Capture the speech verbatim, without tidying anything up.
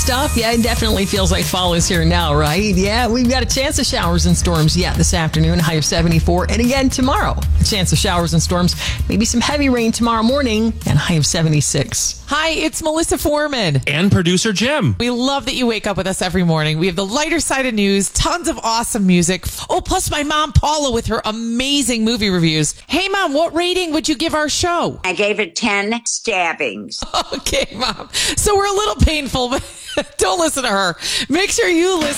stuff. Yeah, it definitely feels like fall is here now, right? Yeah, we've got a chance of showers and storms yet this afternoon, high of seventy-four. And again tomorrow, a chance of showers and storms. Maybe some heavy rain tomorrow morning and high of seventy-six. Hi, it's Melissa Foreman. And producer Jim. We love that you wake up with us every morning. We have the lighter side of news, tons of awesome music. Oh, plus my mom, Paula, with her amazing movie reviews. Hey, Mom, what rating would you give our show? I gave it ten stabbings. Okay, Mom. So we're a little painful, but don't listen to her. Make sure you listen.